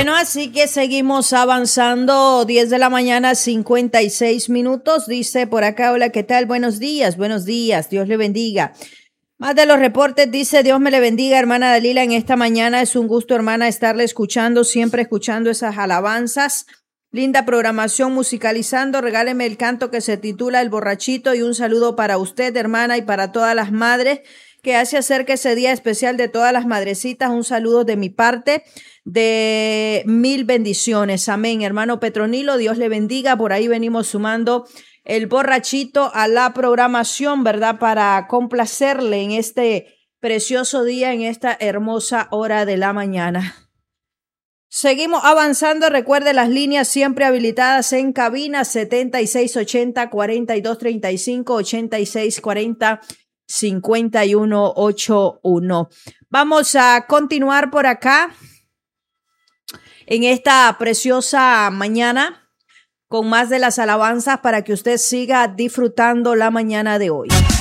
Bueno, así que seguimos avanzando, 10 de la mañana, 56 minutos. Dice por acá, hola, ¿qué tal? Buenos días, Dios le bendiga. Más de los reportes, dice, Dios me le bendiga, hermana Dalila, en esta mañana. Es un gusto, hermana, estarle escuchando, siempre escuchando esas alabanzas. Linda programación musicalizando. Regáleme el canto que se titula El Borrachito y un saludo para usted, hermana, y para todas las madres que hace acerca ese día especial de todas las madrecitas. Un saludo de mi parte, de mil bendiciones. Amén, hermano Petronilo, Dios le bendiga. Por ahí venimos sumando El Borrachito a la programación, ¿verdad? Para complacerle en este precioso día, en esta hermosa hora de la mañana. Seguimos avanzando. Recuerde las líneas siempre habilitadas en cabina 7680-4235, 8640-5181. Vamos a continuar por acá en esta preciosa mañana con más de las alabanzas para que usted siga disfrutando la mañana de hoy.